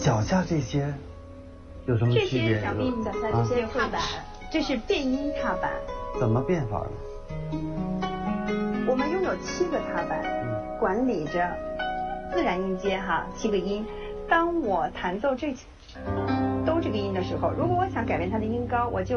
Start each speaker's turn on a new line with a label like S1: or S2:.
S1: 脚下这些有什么
S2: 这
S1: 区别？
S2: 些脚下这些踏板，这是变音踏板。
S1: 怎么变法呢？
S2: 我们拥有7个踏板，管理着自然音阶哈，7个音。当我弹奏这哆这个音的时候，如果我想改变它的音高，我就